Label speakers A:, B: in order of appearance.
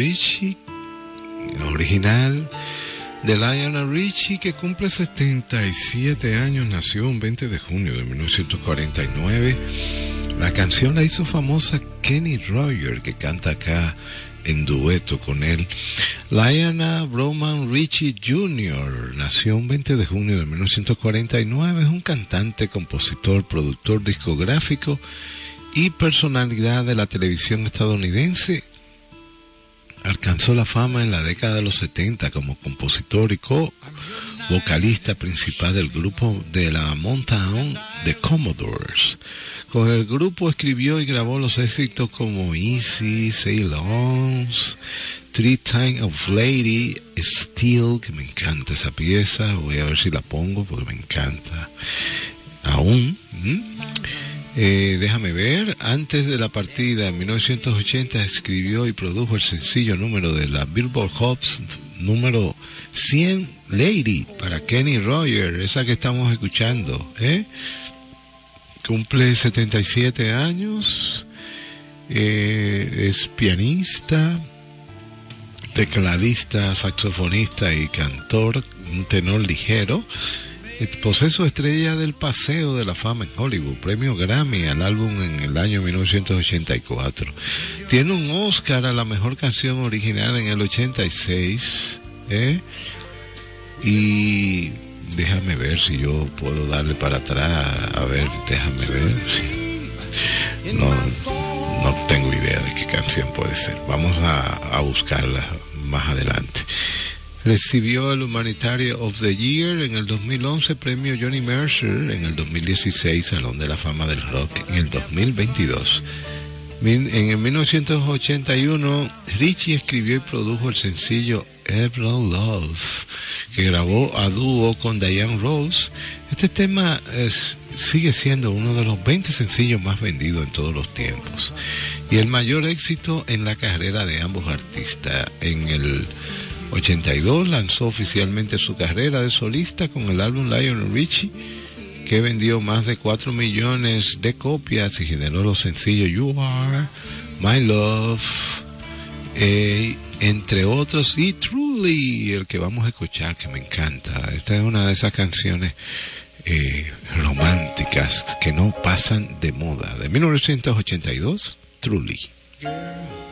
A: Richie, original de Lionel Richie, que cumple 77 años, nació un 20 de junio de 1949. La canción la hizo famosa Kenny Rogers, que canta acá en dueto con él. Lionel Roman Richie Jr. nació un 20 de junio de 1949, es un cantante, compositor, productor discográfico y personalidad de la televisión estadounidense. Alcanzó la fama en la década de los 70 como compositor y vocalista principal del grupo de la Motown The Commodores. Con el grupo escribió y grabó los éxitos como Easy, Sail On, Three Times of Lady, Steel, que me encanta esa pieza, voy a ver si la pongo porque me encanta aún. Déjame ver, antes de la partida en 1980 escribió y produjo el sencillo número de la Billboard Hot número 100, Lady, para Kenny Rogers, esa que estamos escuchando, cumple 77 años, es pianista, tecladista, saxofonista y cantor, un tenor ligero. Posee su estrella del Paseo de la Fama en Hollywood, premio Grammy al álbum en el año 1984. Tiene un Oscar a la mejor canción original en el 86, y déjame ver si yo puedo darle para atrás, a ver, déjame ver. No tengo idea de qué canción puede ser. Vamos a buscarla más adelante. Recibió el Humanitarian of the Year en el 2011, premio Johnny Mercer en el 2016, Salón de la Fama del Rock en el 2022. En el 1981, Richie escribió y produjo el sencillo Every Love, que grabó a dúo con Diana Ross. Este tema sigue siendo uno de los 20 sencillos más vendidos en todos los tiempos y el mayor éxito en la carrera de ambos artistas. En el 82 lanzó oficialmente su carrera de solista con el álbum Lionel Richie, que vendió más de 4 millones de copias y generó los sencillos You Are, My Love, entre otros, y Truly, el que vamos a escuchar, que me encanta. Esta es una de esas canciones románticas que no pasan de moda, de 1982, Truly.